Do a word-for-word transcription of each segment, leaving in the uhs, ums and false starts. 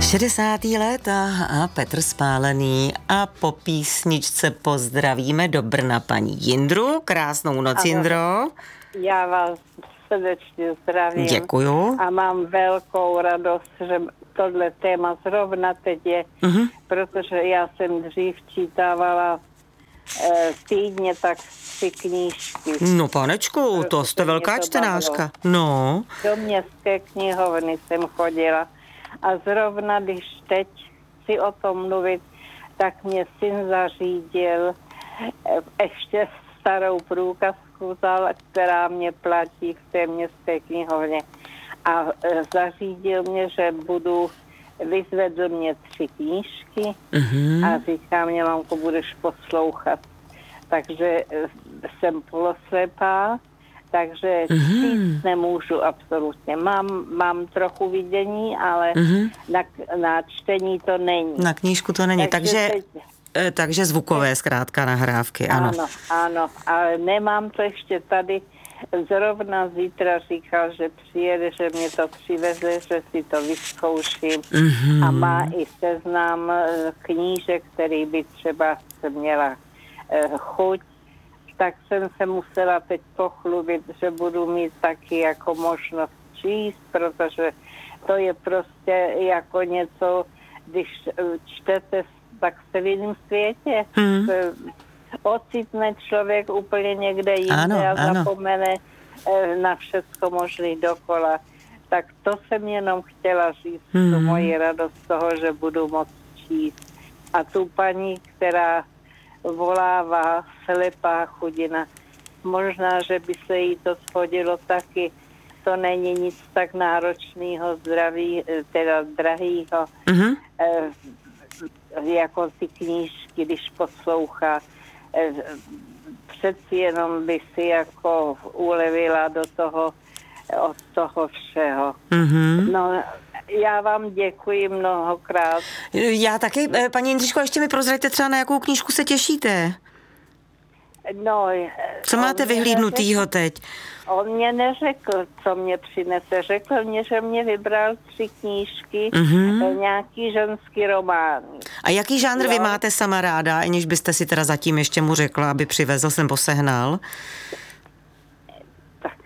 šedesátá léta a Petr Spálený a po písničce pozdravíme do Brna paní Jindru. Krásnou noc, ano, Jindro. Já vás srdečně zdravím. Děkuju. A mám velkou radost, že tohle téma zrovna teď je, uh-huh. protože já jsem dřív čítávala e, týdně tak tři knížky. No panečku, to jste velká čtenářka. No. Do městské knihovny jsem chodila a zrovna když teď si o tom mluvit, tak mě syn zařídil e, ještě starou průkazku, která mě platí v té městské knihovně. A e, zařídil mě, že budu, vyzvedl mě tři knížky uh-huh. a říká mě, mamko, budeš poslouchat. Takže e, jsem poloslepá, takže uh-huh. říct nemůžu absolutně. Mám, mám trochu vidění, ale uh-huh. na, na čtení to není. Na knížku to není, takže... takže... Teď, Takže zvukové zkrátka nahrávky, ano. Ano, ano, ale nemám to ještě tady. Zrovna zítra říkal, že přijede, že mě to přiveze, že si to vyzkouším. Mm-hmm. A má i seznam knížek, který by třeba se měla uh, chuť. Tak jsem se musela teď pochlubit, že budu mít taky jako možnost číst, protože to je prostě jako něco, když čtete, tak se v jiném světě hmm. ocitne člověk úplně někde jinde ano, a ano. zapomene na všecko možný dokola. Tak to jsem jenom chtěla říct, hmm. tu moji radost toho, že budu moct číst. A tu paní, která volává slepá chudina, možná, že by se jí to shodilo taky. To není nic tak náročného, zdraví, teda drahýho, hmm. jako ty knížky, když poslouchá, přeci jenom by si jako ulevila do toho, od toho všeho. Mm-hmm. No, já vám děkuji mnohokrát. Já taky, paní Jindřiško, ještě mi prozraďte třeba, na jakou knížku se těšíte? No, co máte vyhlídnutýho teď? On mě neřekl, co mě přinese. Řekl mě, že mě vybral tři knížky, mm-hmm. nějaký ženský román. A jaký žánr jo? vy máte sama ráda, aniž byste si teda zatím ještě mu řekla, aby přivezl, jsem posehnal? Tak.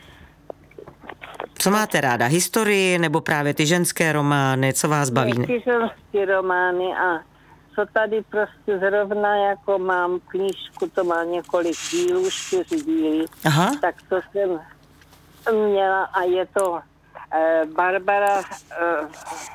Co máte ráda? Historii nebo právě ty ženské romány? Co vás baví? Ty ženské romány a co tady prostě zrovna jako mám knížku, to má několik dílů, čtyři díly, Aha. tak to jsem měla a je to eh, Barbara eh,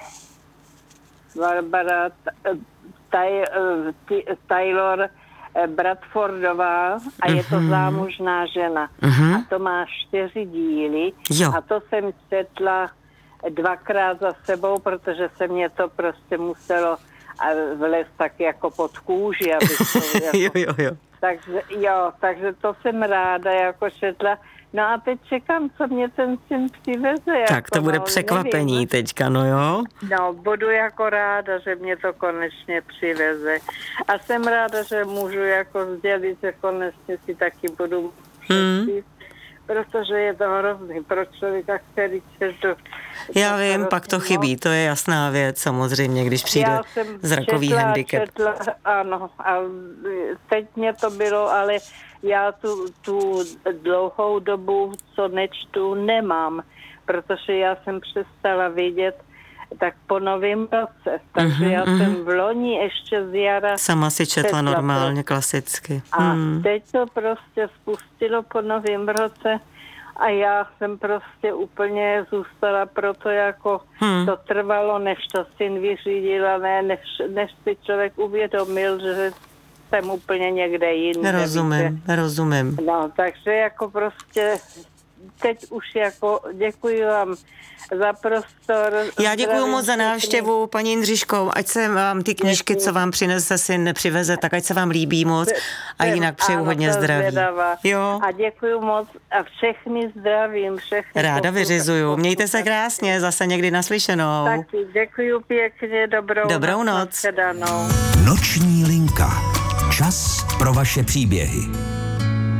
Barbara taj, eh, Taylor eh, Bradfordová a je to zámužná žena. Uh-huh. A to má čtyři díly jo. a to jsem četla dvakrát za sebou, protože se mě to prostě muselo a vlez tak jako pod kůži, aby to jako, jo, jo, jo. Takže, jo, takže to jsem ráda jako četla. No a teď čekám, co mě ten syn přiveze. Tak jako, to bude no, překvapení nevím. teďka, no jo? No, budu jako ráda, že mě to konečně přiveze. A jsem ráda, že můžu jako sdělit, že konečně si taky budu přečíst. Hmm. Protože je to hrozný pro člověka, který četl. Já vím, pak to chybí, to je jasná věc, samozřejmě, když přijde zrakový četla, handicap. Četla, ano, a teď mě to bylo, ale já tu, tu dlouhou dobu, co nečtu, nemám, protože já jsem přestala vidět tak po novém roce. Takže uh-huh, já uh-huh. jsem v loni ještě z jara sama si četla, četla normálně, klasicky. A hmm. teď to prostě spustilo po novém roce a já jsem prostě úplně zůstala, proto jako hmm. to trvalo, než to syn vyřídila, ne, než, než si člověk uvědomil, že jsem úplně někde jinde. Rozumím, víte. rozumím. No, takže jako prostě teď už jako děkuji vám za prostor. Já děkuji moc za návštěvu, paní Jindřiško, ať se vám ty knížky, děkuji. Co vám přinese syn, nepřiveze, tak ať se vám líbí moc a jinak přeju ano, hodně zdraví. Jo. A děkuji moc a všechny zdravím, všechny. Ráda vyřizuju. Mějte se krásně, zase někdy naslyšenou. Taky děkuji pěkně, dobrou, dobrou noc. noc. Noční linka. Čas pro vaše příběhy.